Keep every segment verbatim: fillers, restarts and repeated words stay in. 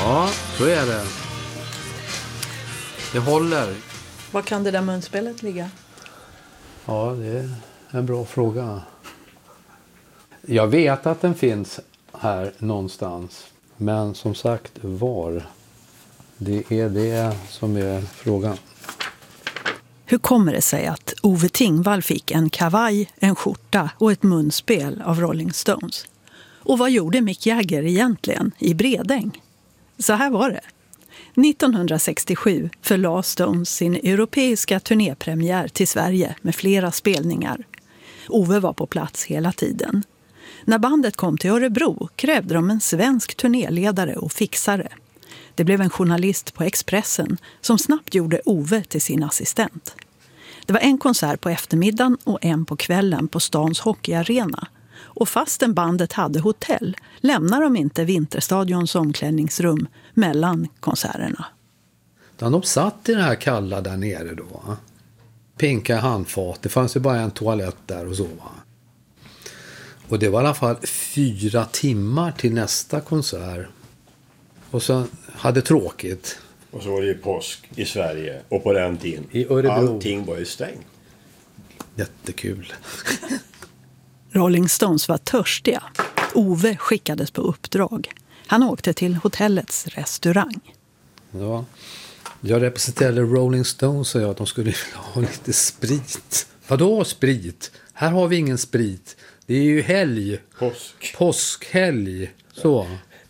Ja, så är det. Det håller. Var kan det där munspelet ligga? Ja, det är en bra fråga. Jag vet att den finns här någonstans. Men som sagt, var? Det är det som är frågan. Hur kommer det sig att Ove Tingvall fick en kavaj, en skjorta och ett munspel av Rolling Stones? Och vad gjorde Mick Jagger egentligen i Bredäng? Så här var det. nittonhundrasextiosju förlade Stones sin europeiska turnépremiär till Sverige med flera spelningar. Ove var på plats hela tiden. När bandet kom till Örebro krävde de en svensk turnéledare och fixare. Det blev en journalist på Expressen som snabbt gjorde Ove till sin assistent. Det var en konsert på eftermiddagen och en på kvällen på stans hockeyarena. Och fastän bandet hade hotell lämnar de inte Vinterstadions omklädningsrum mellan konserterna. De satt i det här kalla där nere då. Pinka handfat. Det fanns ju bara en toalett där och så. Va? Och det var i alla fall fyra timmar till nästa konsert. Och så hade tråkigt. Och så var det ju påsk i Sverige. Och på den tiden. I Örebro. Allting var ju stängt. Jättekul. Rolling Stones var törstiga. Ove skickades på uppdrag. Han åkte till hotellets restaurang. Ja. Jag representerade Rolling Stones och jag att de skulle ha lite sprit. Vadå sprit? Här har vi ingen sprit. Det är ju helg. Påsk. Påskhelg. Så.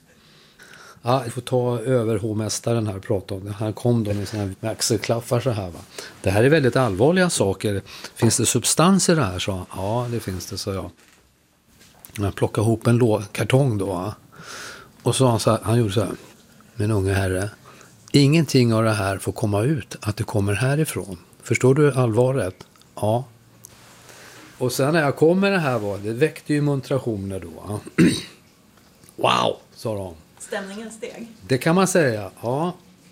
Ja, jag får ta över hovmästaren här och prata om det. Han kom då med sina axelklaffar så här va. Det här är väldigt allvarliga saker. Finns det substans i det här? Så, ja, det finns det, så jag. Jag plockade ihop en lå- kartong då. Va? Och så han, så här, han gjorde så här. Min unge herre. Ingenting av det här får komma ut. Att det kommer härifrån. Förstår du allvaret? Ja. Och sen när jag kom med det här var det väckte ju muntrationer då. Wow, sa de. Stämningen steg. Det kan man säga, ja.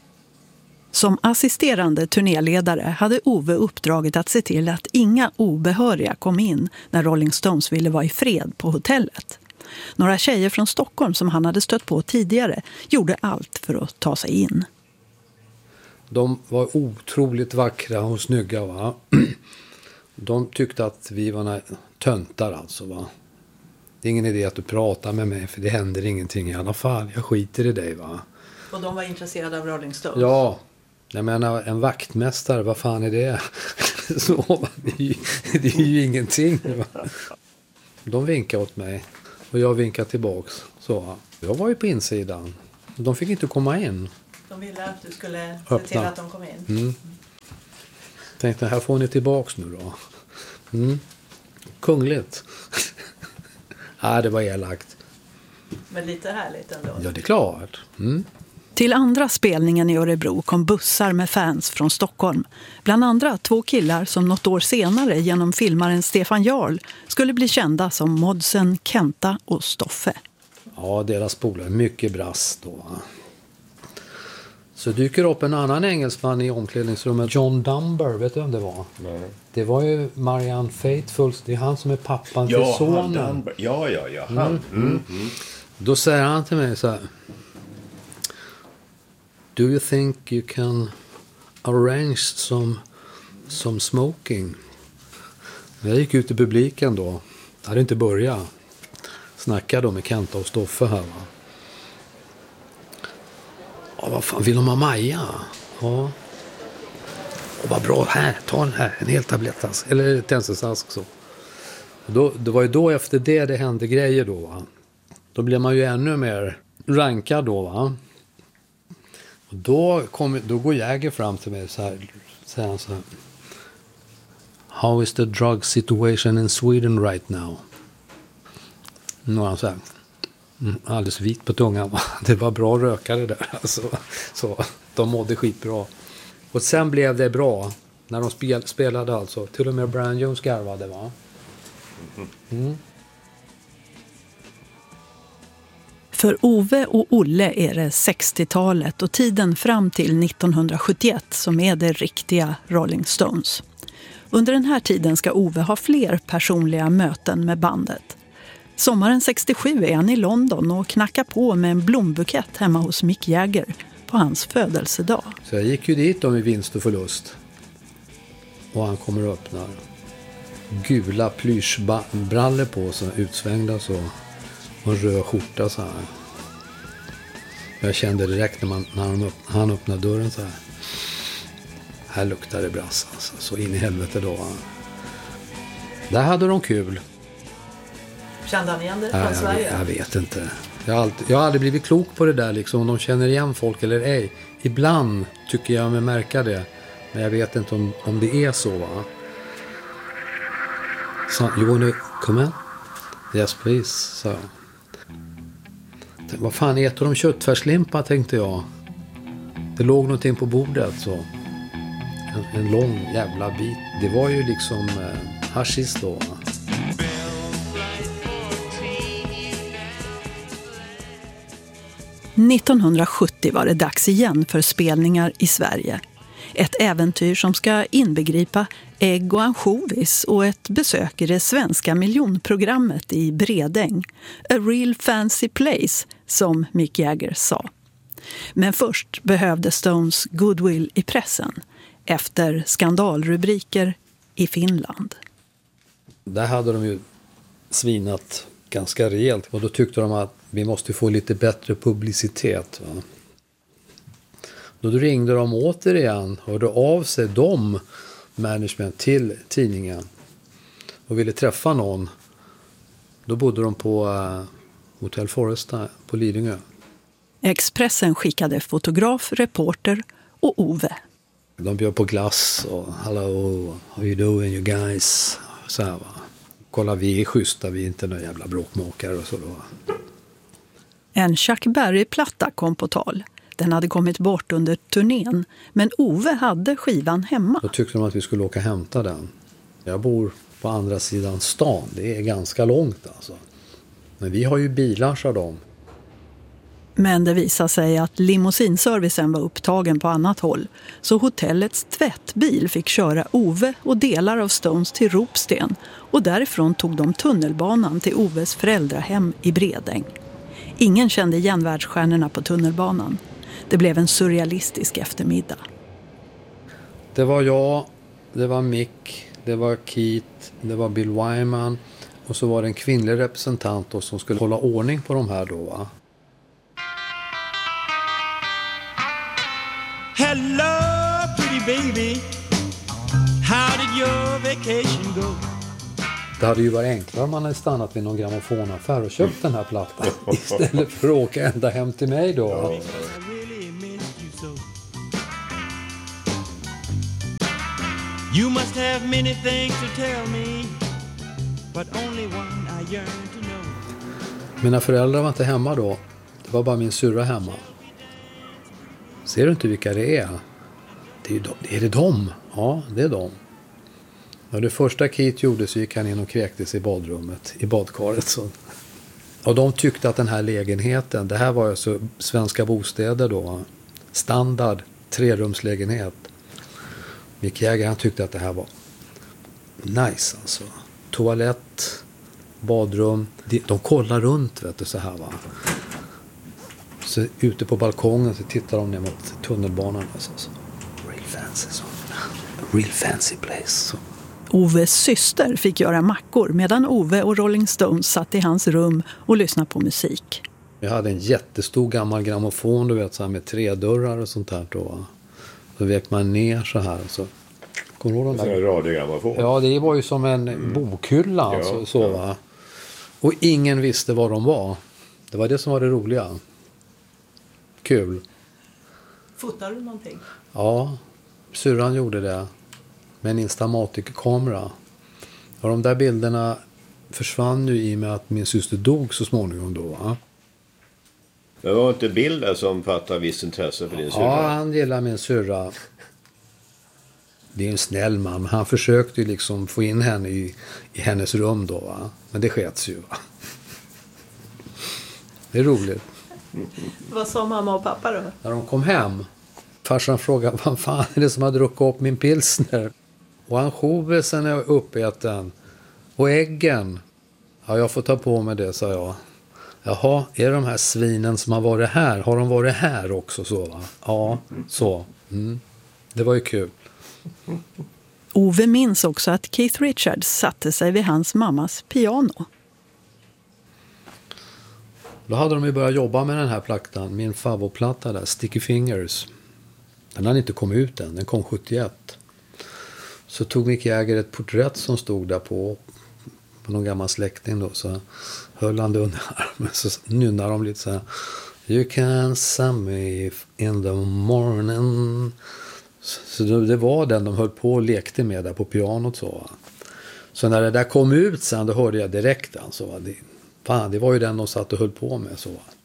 Som assisterande turnéledare hade Ove uppdraget att se till att inga obehöriga kom in när Rolling Stones ville vara i fred på hotellet. Några tjejer från Stockholm som han hade stött på tidigare gjorde allt för att ta sig in. De var otroligt vackra och snygga, va. De tyckte att vi var töntar alltså, va. Det är ingen idé att du pratar med mig för det händer ingenting i alla fall. Jag skiter i dig, va. Och de var intresserade av Rolling Stones? Ja, jag menar en vaktmästare, vad fan är det? Så, det är ju, det är ju ingenting, va. De vinkade åt mig och jag vinkade tillbaks. Så, jag var ju på insidan. De fick inte komma in. De ville att du skulle Öppna. se till att de kom in? Mm. Tänkte, här får ni tillbaks nu då. Mm. Kungligt. Ja, det var elakt. Men lite härligt ändå. Ja, det är klart. Mm. Till andra spelningen i Örebro kom bussar med fans från Stockholm. Bland andra två killar som något år senare genom filmaren Stefan Jarl skulle bli kända som Modsen, Kenta och Stoffe. Ja, deras polare. Mycket brass då. Så dyker upp en annan engelsman i omklädningsrummet. John Dumber, vet du vem det var? Nej. Det var ju Marianne Faithfull. Det är han som är pappan Ja, till sonen. han, ja, ja, ja. Han. Mm. Mm. Mm. Då säger han till mig så här. Do you think you can arrange some, some smoking? Jag gick ut i publiken då. Jag hade inte börjat. Snackade då med Kenta och Stoffe här, va. Ja, vad fan, vill de ha Maja? Ja. Och vad bra, här, ta den här, en hel tablett alltså. Eller tändsticksask så. Och då, det var ju då efter det det hände grejer då, va. Då blev man ju ännu mer rankad då, va. Och då, kom, då går Jagger fram till mig så här, säger han så här. How is the drug situation in Sweden right now? Och han så här. Mm, alldeles vit på tungan. Det var bra rökare där. Alltså, så, de mådde skitbra. Och sen blev det bra. När de spel, spelade alltså. Till och med Brian Jones garvade, va? Mm. För Ove och Olle är det sextiotalet och tiden fram till nittonhundrasjuttioett som är det riktiga Rolling Stones. Under den här tiden ska Ove ha fler personliga möten med bandet. Sommaren sextiosju är han i London och knackar på med en blombukett hemma hos Mick Jagger på hans födelsedag. Så jag gick ju dit då med vinst och förlust. Och han kommer och öppnar. Gula plyschbrallor på så utsvängda så. Och en röd skjorta så här. Jag kände direkt när, man, när han, öpp, han öppnade dörren så här. Här luktar det brass alltså. Så in i helvete då. Där hade de kul. Kände han igen det från ja, jag, Sverige? Jag vet inte. Jag har, alltid, jag har aldrig blivit klok på det där liksom. Om de känner igen folk eller ej. Ibland tycker jag mig märka det. Men jag vet inte om, om det är så va. So, you wanna come in? Yes please. Så. Vad fan äter de köttfärslimpa tänkte jag. Det låg någonting på bordet så. En, en lång jävla bit. Det var ju liksom eh, hashish då. nittonhundrasjuttio var det dags igen för spelningar i Sverige. Ett äventyr som ska inbegripa ägg och ansjovis och ett besök i det svenska miljonprogrammet i Bredäng. A real fancy place, som Mick Jagger sa. Men först behövde Stones goodwill i pressen efter skandalrubriker i Finland. Där hade de ju svinat ganska rejält och då tyckte de att vi måste få lite bättre publicitet. Va? Då ringde de återigen och hörde av sig de management till tidningen och ville träffa någon. Då bodde de på uh, Hotel Foresta på Lidingö. Expressen skickade fotograf, reporter och Ove. De bjöd på glass och hello, how you doing you guys? Så här va. Kolla, vi är schyssta, vi är inte några jävla bråkmakare och så då. En Chuck Berry-platta kom på tal. Den hade kommit bort under turnén, men Ove hade skivan hemma. Då tyckte de att vi skulle åka och hämta den. Jag bor på andra sidan stan, det är ganska långt alltså. Men vi har ju bilar, sa de. Men det visade sig att limousinservicen var upptagen på annat håll. Så hotellets tvättbil fick köra Ove och delar av Stones till Ropsten. Och därifrån tog de tunnelbanan till Oves föräldrahem i Bredäng. Ingen kände igen världsstjärnorna på tunnelbanan. Det blev en surrealistisk eftermiddag. Det var jag, det var Mick, det var Keith, det var Bill Wyman. Och så var det en kvinnlig representant då som skulle hålla ordning på de här då va. Hello, pretty baby. How did your vacation go? Det hade ju varit enklare om man hade stannat vid någon grammofonaffär och köpt den här plattan istället för att åka ända hem till mig då. I really miss you so. You must have many things to tell me, but only one I yearn to know. Mina föräldrar var inte hemma då. Det var bara min syrra hemma. Ser du inte vilka det är? Det är, ju de. är det de? Ja, det är de. Och det första Keith gjorde så gick han in och kräktes i badrummet, i badkaret. Så. Och de tyckte att den här lägenheten, det här var alltså Svenska Bostäder då, standard trerumslägenhet. Mick Jagger, han tyckte att det här var nice alltså. Toalett, badrum, de, de kollar runt vet du så här va. Så ute på balkongen så tittar de ner mot tunnelbanan. Alltså, så. Real fancy så. Real fancy place. Så. Oves syster fick göra mackor medan Ove och Rolling Stones satt i hans rum och lyssnade på musik. Jag hade en jättestor gammal grammofon du vet så här med tre dörrar och sånt där då. Så vek man ner så här så. Kommer du ihåg den där? Radiogrammofon. Ja, det var ju som en mm. bokhylla alltså, ja, så va. Och ingen visste vad de var. Det var det som var det roliga. Kul. Fotar du någonting? Ja, syrran gjorde det med en Instamatic-kamera. Och de där bilderna försvann ju i och med att min syster dog så småningom då va? Det var inte bilder som fattade viss intresse för din syrra? Ja, han gillar min syrra. Det är en snäll man, men han försökte ju liksom få in henne i, i hennes rum då va? Men det skets ju va? Det är roligt. Vad sa mamma och pappa då? När de kom hem, farsan frågade vad fan är det som har druckit upp min pilsner? Och ansjovisen är uppäten. Och äggen. Ja, jag får ta på mig det, sa jag. Jaha, är det de här svinen som har varit här? Har de varit här också så, va? Ja, så. Mm. Det var ju kul. Ove minns också att Keith Richards satte sig vid hans mammas piano. Då hade de ju börjat jobba med den här plattan, min favoritplatta där, Sticky Fingers. Den hade inte kommit ut än, den kom sjuttioett. Så tog Mick Jagger ett porträtt som stod där på, på någon gammal släkting då, så höll han det under armen, så nynnar de lite så här. You can see me in the morning. Så det var den de höll på och lekte med där på pianot så. Så när det där kom ut sen, då hörde jag direkt alltså, det, fan, det var ju den de satt och höll på med så.